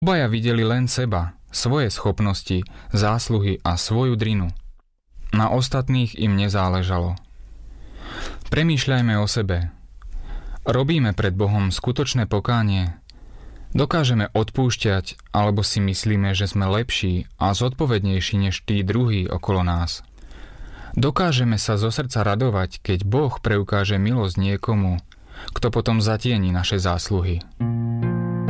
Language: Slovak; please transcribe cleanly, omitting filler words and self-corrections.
Obaja videli len seba, svoje schopnosti, zásluhy a svoju drinu. Na ostatných im nezáležalo. Premýšľajme o sebe. Robíme pred Bohom skutočné pokánie. Dokážeme odpúšťať, alebo si myslíme, že sme lepší a zodpovednejší než tí druhí okolo nás. Dokážeme sa zo srdca radovať, keď Boh preukáže milosť niekomu, kto potom zatieni naše zásluhy.